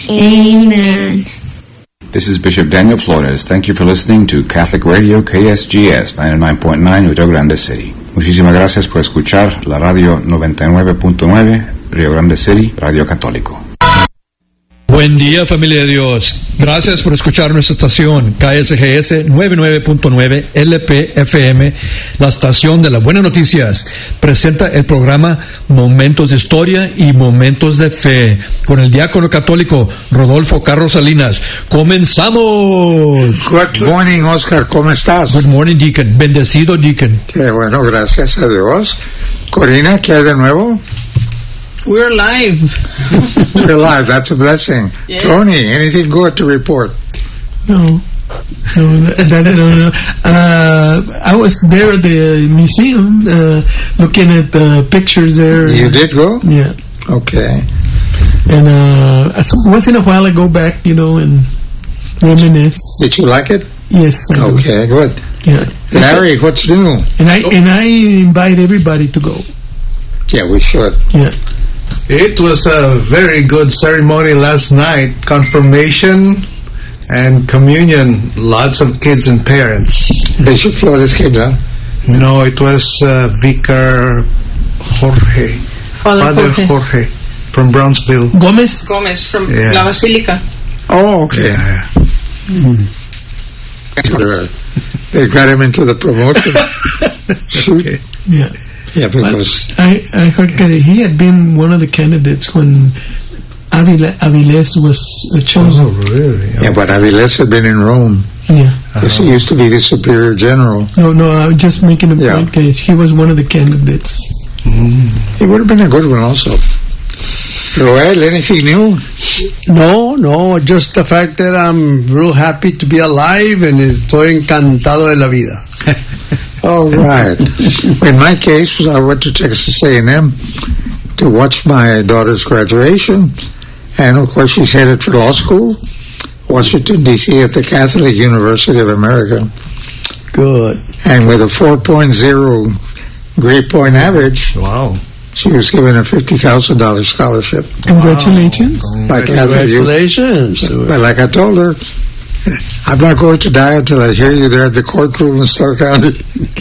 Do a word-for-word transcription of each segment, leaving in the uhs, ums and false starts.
Amen. This is Bishop Daniel Flores. Thank you for listening to Catholic Radio K S G S ninety-nine point nine Rio Grande City. Muchísimas gracias por escuchar la radio noventa y nueve punto nueve Rio Grande City, Radio Católico. Buen día, familia de Dios. Gracias por escuchar nuestra estación K S G S noventa y nueve punto nueve L P F M, la estación de las buenas noticias. Presenta el programa Momentos de Historia y Momentos de Fe con el diácono católico Rodolfo Carlos Salinas. ¡Comenzamos! Good morning, Oscar. ¿Cómo estás? Good morning, Deacon. Bendecido, Deacon. Qué bueno, gracias a Dios. Corina, ¿qué hay de nuevo? We're live. We're live. That's a blessing. Yeah. Tony, anything good to report? No. No, that, I don't know. Uh, I was there at the museum, uh, looking at the pictures there. You did go? Yeah. Okay. And uh, so once in a while I go back, you know, and reminisce. Did you like it? Yes. I do. Okay, good. Yeah. Larry, what's new? And I and I invite everybody to go. Yeah, we should. Yeah. It was a very good ceremony last night. Confirmation and communion. Lots of kids and parents. Bishop Flores came down? No, it was uh, Vicar Jorge. Father, Father Jorge. Jorge from Brownsville. Gomez? Gomez from Yeah. La Basilica. Oh, okay. Yeah. Mm. They got him into the promotion. Shoot. Okay. Yeah. Yeah, because I, I heard that he had been one of the candidates when Avila, Avilés was chosen. Oh, really? yeah, but Avilés had been in Rome. Yeah. Because he used to be the superior general. No, no, I was just making a Yeah. point that he was one of the candidates. He would have been a good one also. Joel, anything new? No, no, just the fact that I'm real happy to be alive and estoy encantado de la vida. All right. In my case, I went to Texas A and M to watch my daughter's graduation. And, of course, she's headed for law school, Washington, D C, at the Catholic University of America. Good. And with a four point oh grade point average, Wow. she was given a fifty thousand dollars scholarship. Congratulations. By Catholic Youth. Congratulations. But like I told her, I'm not going to die until I hear you there at the courtroom in Stark County.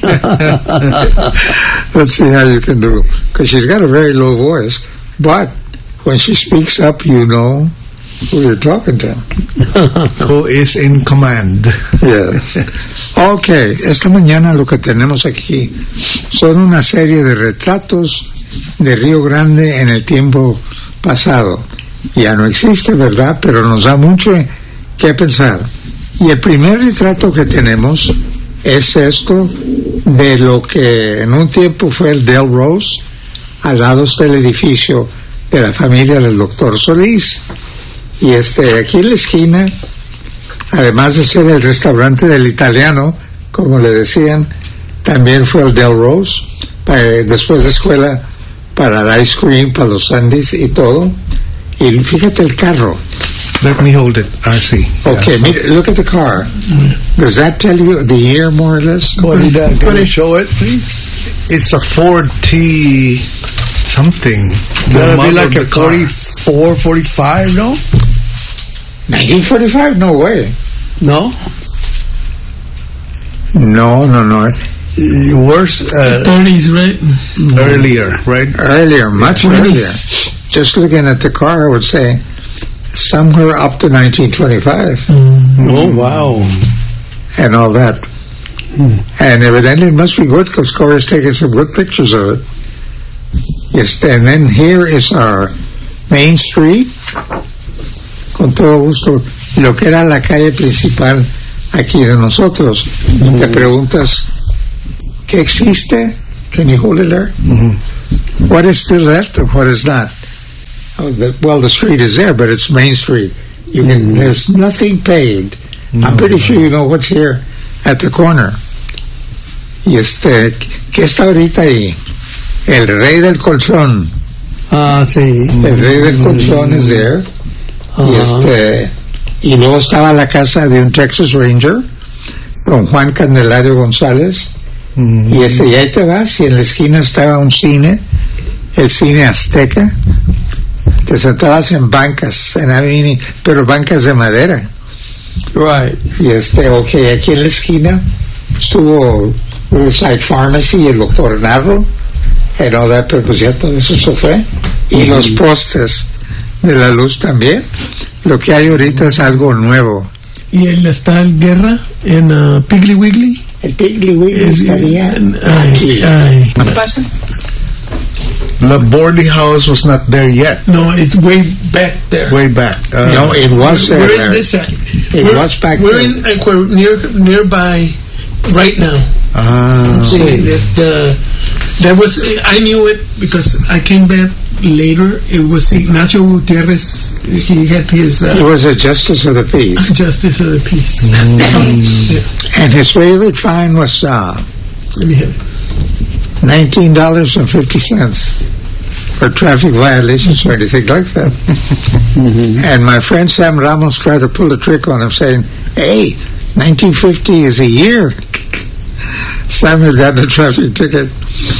Let's see how you can do. Because she's got a very low voice. But when she speaks up, you know who you're talking to. Who is in command? Yes. Ok, esta mañana lo que tenemos aquí son una serie de retratos de Río Grande en el tiempo pasado. Ya no existe, ¿verdad? Pero nos da mucho que pensar. Y el primer retrato que tenemos es esto de lo que en un tiempo fue el Del Rose. Al lado está el edificio de la familia del doctor Solís. Y este, aquí en la esquina, además de ser el restaurante del italiano, como le decían, también fue el Del Rose, eh, después de escuela para el ice cream, para los sundaes y todo. Y fíjate el carro. Let me hold it. I see. Okay, Yeah, so- mira, look at the car. Does that tell you the year, more or less? What did I can you show it, please? It's a Ford T something. The That'll be model like of a the car. forty-four, forty-five, no? nineteen forty-five? No way. No? No, no, no. Worse, uh, thirties, right? Earlier, right? Earlier, much twenties. earlier. Just looking at the car, I would say somewhere up to nineteen twenty-five. oh, wow. And all that. And evidently it must be good because Corey's taken some good pictures of it. Yes, and then here is our Main Street. Con todo gusto, lo que era la calle principal aquí de nosotros. Y te preguntas, ¿qué existe? Can you hold it there? Mm-hmm. What is still left and what is not? Oh, the, well, the street is there, but it's Main Street. You can, mm-hmm. There's nothing paved. Mm-hmm. I'm pretty sure you know what's here at the corner. Y este, ¿qué está ahorita ahí? El Rey del Colchón. Ah, sí. El Rey del Colchón is there. Y este, y luego estaba la casa de un Texas Ranger, don Juan Candelario González. Mm-hmm. Y este, y ahí te vas, y en la esquina estaba un cine, el Cine Azteca. te sentabas en bancas, en Avini, pero bancas de madera. Right. Y este, ok, aquí en la esquina estuvo Riverside Pharmacy y el doctor Narro, and all that, pero pues ya todo eso se fue. Y mm-hmm. los postes de la luz también. Lo que hay ahorita es algo nuevo. ¿Y él está en guerra en uh, Piggly Wiggly? El Piggly Wiggly es, estaría ay, aquí. Ay. ¿Qué pasa? The boarding house was not there yet. No, it's way back there. Way back. Uh, no, it was there. We're in this side. It we're, was back we're there. In, uh, we're near, nearby right now. Ah. See, that, uh, that was, I knew it because I came back later. It was Ignacio Gutierrez. He had his... Uh, he was a justice of the peace. Justice of the peace. Mm. Yeah. And his favorite fine was... Uh, Let me have it. nineteen dollars and fifty cents for traffic violations or anything like that. Mm-hmm. And my friend Sam Ramos tried to pull a trick on him, saying, hey, nineteen fifty is a year. Samuel got the traffic ticket.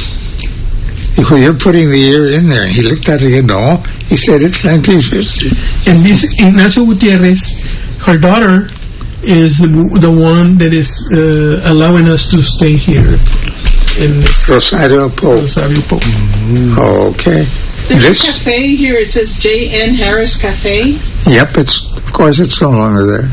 Dijo, you're putting the year in there. He looked at it and no. He said, it's nineteen fifty. And this Ignacio Gutierrez, her daughter, is the one that is uh, allowing us to stay here. In Rosario Pope. Rosario Pope. Mm-hmm. Oh, okay. There's this, a cafe here. It says J N Harris Cafe. Yep, it's of course it's no longer there.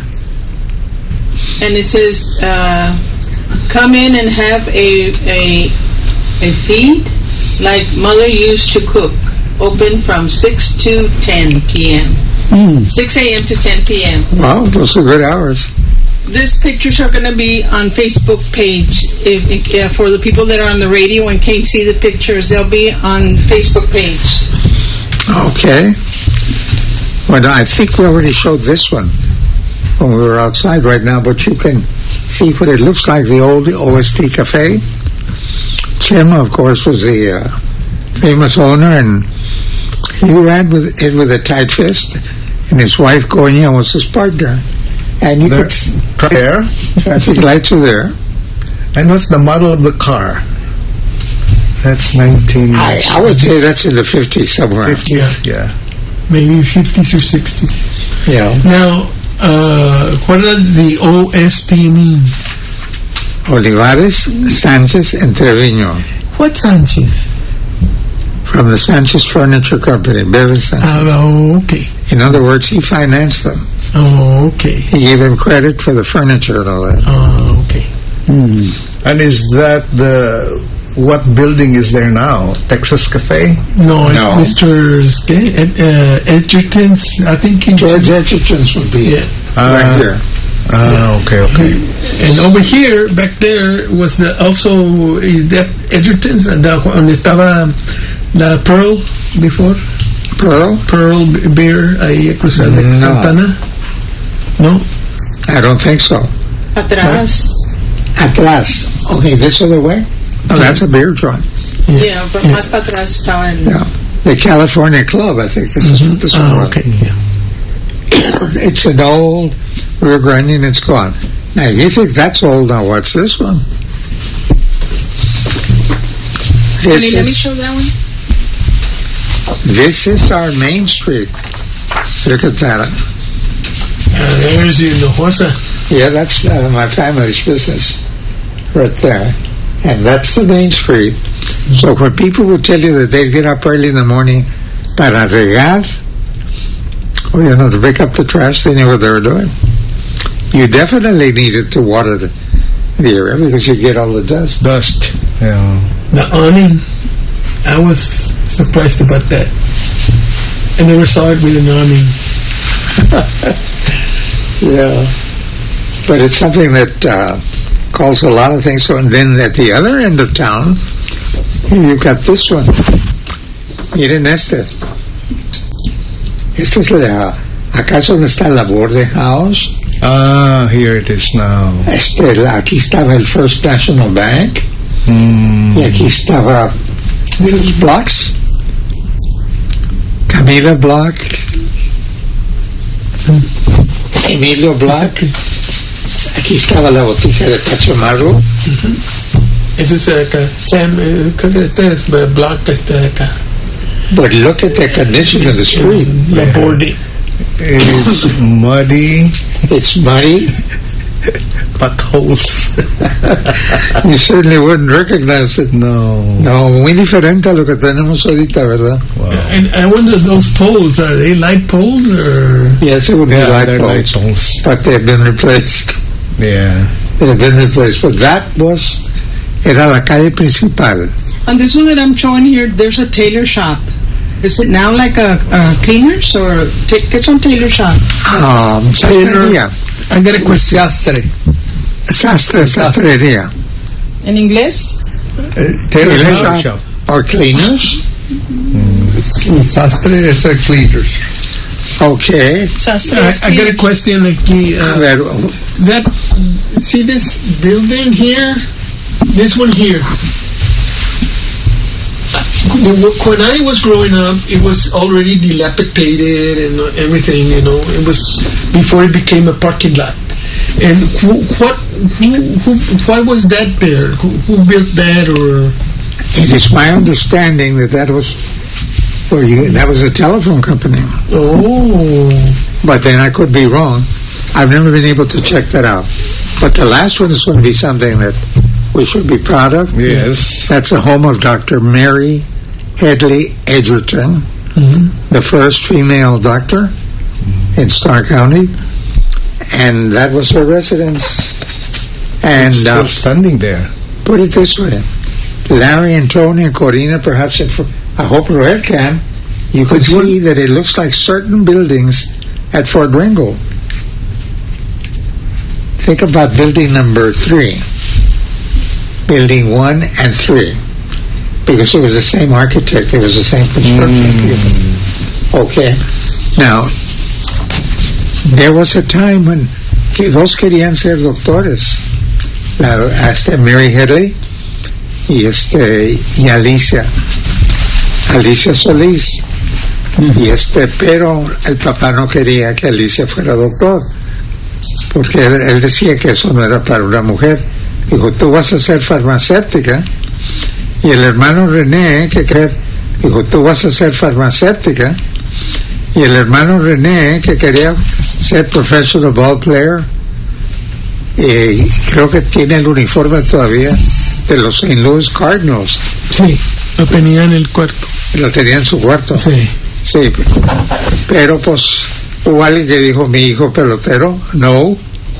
And it says, uh, come in and have a a a feed like mother used to cook. Open from six to ten p.m. Mm. six a.m. to ten p.m. Wow, those are good hours. These pictures are going to be on Facebook page. If, if, uh, for the people that are on the radio and can't see the pictures, they'll be on Facebook page. Okay. Well, I think we already showed this one when we were outside right now, but you can see what it looks like, the old O S T Cafe. Chema, of course, was the uh, famous owner, and he ran with it with a tight fist, and his wife, Goña, was his partner. And you there, could... There. Traffic lights are there. And what's the model of the car? That's nineteen... I, I would say that's in the fifties somewhere. fifties, yeah. Maybe fifties or sixties. Yeah. Now, uh, what does the O S T mean? Olivares, Sanchez, and Trevino. What Sanchez? From the Sanchez Furniture Company, Beverly Sanchez. Oh, okay. In other words, he financed them. Oh, okay. He gave them credit for the furniture and all that. Oh, okay. Hmm. And is that the... What building is there now? Texas Cafe? No, it's No. Mister Ed, uh, Edgerton's, I think. in- George Edgerton's would be Yeah. right Uh, here. Ah, okay, okay. And over here, back there, was the also, is that Edgerton's, and the, donde estaba la Pearl before? Pearl? Pearl Beer, ahí cruzada de No. Santana? No? I don't think so. Atrás. Atrás. Okay, this other way? Oh, that's a beer joint. Yeah, but más para atrás estaba en... Yeah. The California Club, I think this is what this one Oh, was. okay, yeah. It's an old Rio Grande and it's gone. Now, if you think that's old, now what's this one? This Honey, let me is, show that one. this is our main street. Look at that. Uh, there's Hinojosa. Yeah, that's uh, my family's business right there. And that's the main street. So when people would tell you that they'd get up early in the morning para regar, or, you know, to pick up the trash, they knew what they were doing. You definitely needed to water the, the area because you get all the dust. Dust. Yeah. The awning, I was surprised about that. I never saw it with an awning. Yeah. But it's something that uh, calls a lot of things. So, and then at the other end of town, you've got this one. Miren este. Este es la, acá es donde está la Borde House. Ah, here it is now. Este, la- aquí estaba el First National Bank. Hmm. Y aquí estaba de los Blocks. Camila Block. Emilio Block. Aquí estaba la botica de Pachamaro. Ese es acá. Sam, eh, creo que este es el block este de acá. But look at the condition of the street. La boarding. It's muddy, It's muddy. potholes. You certainly wouldn't recognize it. No. No, muy diferente a lo que tenemos ahorita, ¿verdad? Wow. And I wonder, those poles, are they light poles or? Yes, it would Yeah, be light they're light poles, poles. but they've been replaced. Yeah. They've been replaced. But that was, era la calle principal. On this one that I'm showing here, there's a tailor shop. Is it now like a, a cleaners or ta- ¿qué son tailor shop? Um, sastrería. I got a question. Sastre. Sastre, sastrería. En inglés? Tailor Tailor shop. shop. Or cleaners. Sastre is a cleaners. Okay. Sastre. I, I got a question aquí. A Uh, ver, that, see this building here? This one here. The- When I was growing up, it was already dilapidated and everything, you know. It was before it became a parking lot. And who, what, who, who, why was that there? Who, who built that, or? it is my understanding that that was, well, you, that was a telephone company. Oh, But then I could be wrong. I've never been able to check that out. But the last one is going to be something that we should be proud of. Yes. That's the home of Doctor Mary Headley Edgerton, the first female doctor in Starr County. And that was her residence. And Still uh, standing there. put it this way, Larry and Tony and Corina, perhaps if, I hope Roel can, you could see that it looks like certain buildings at Fort Ringo. Think about building number three, building one and three, because it was the same architect, it was the same construction people. Okay, now, there was a time when que dos querían ser doctores, la, este Mary Headley y este y Alicia, Alicia Solís, y este, pero el papá no quería que Alicia fuera doctor, porque él, él decía que eso no era para una mujer. Dijo, tú vas a ser farmacéutica. Y el hermano René, que cree, dijo, tú vas a ser farmacéutica. Y el hermano René, que quería ser professional ball player, y creo que tiene el uniforme todavía de los Saint Louis Cardinals. sí, lo tenía en el cuarto. Lo tenía en su cuarto. Sí. Sí, pero pues hubo alguien que dijo, mi hijo pelotero, no.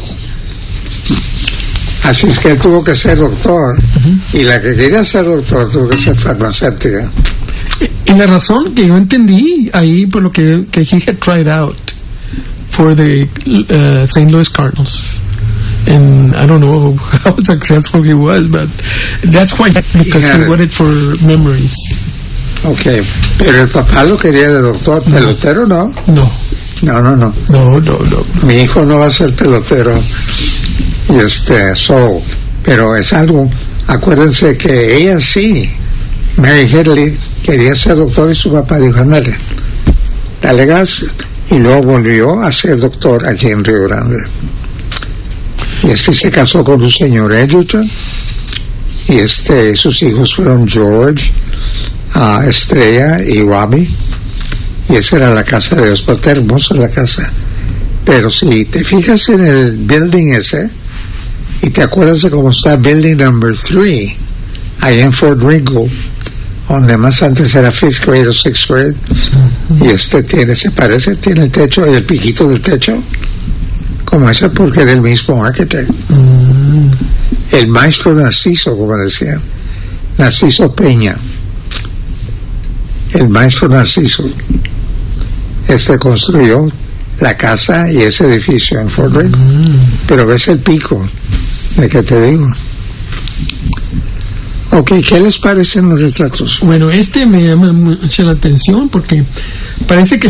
Así es que él tuvo que ser doctor, y la que quería ser doctor tuvo que ser farmacéutica. Y la razón que yo entendí ahí, por lo que, que he had tried out for the uh, Saint Louis Cardinals. And I don't know how successful he was, but that's why, because Yeah. he wanted for memories. Ok, pero el papá lo quería de doctor, pelotero no. No, No, no, no. no, no, no. Mi hijo no va a ser pelotero. Y este, so, pero es algo, acuérdense que ella sí, Mary Headley, quería ser doctor y su papá dijo, ándale, dale gas. Y luego volvió a ser doctor aquí en Río Grande. Y este se casó con un señor Edgerton. Y este, sus hijos fueron George, uh, Estrella y Robbie. Y esa era la casa de Dios, pero está hermosa la casa. Pero si te fijas en el building ese, y te acuerdas de cómo está building number three, allá en Fort Ringo, donde más antes era fifth grade o sixth grade, y este tiene, se parece, tiene el techo, el piquito del techo, como ese porque era el mismo architect. El maestro Narciso, como decían, Narciso Peña, el maestro Narciso, este construyó la casa y ese edificio en Fort Ringo. Pero ves el pico de que te digo. Ok, ¿qué les parecen los retratos? Bueno, este me llama mucho la atención porque parece que